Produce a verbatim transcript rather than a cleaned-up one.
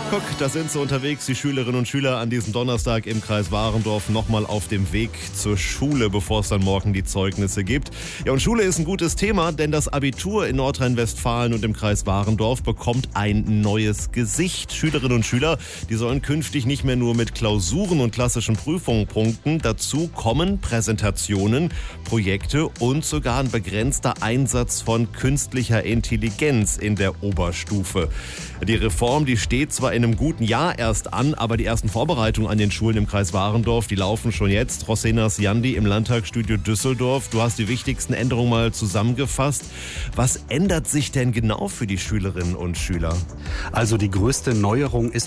Guck, da sind sie unterwegs, die Schülerinnen und Schüler an diesem Donnerstag im Kreis Warendorf nochmal auf dem Weg zur Schule, bevor es dann morgen die Zeugnisse gibt. Ja, und Schule ist ein gutes Thema, denn das Abitur in Nordrhein-Westfalen und im Kreis Warendorf bekommt ein neues Gesicht. Schülerinnen und Schüler, die sollen künftig nicht mehr nur mit Klausuren und klassischen Prüfungen punkten. Dazu kommen Präsentationen, Projekte und sogar ein begrenzter Einsatz von künstlicher Intelligenz in der Oberstufe. Die Reform, die steht zwar in einem guten Jahr erst an, aber die ersten Vorbereitungen an den Schulen im Kreis Warendorf, die laufen schon jetzt. Rosena Siandi im Landtagsstudio Düsseldorf. Du hast die wichtigsten Änderungen mal zusammengefasst. Was ändert sich denn genau für die Schülerinnen und Schüler? Also die größte Neuerung ist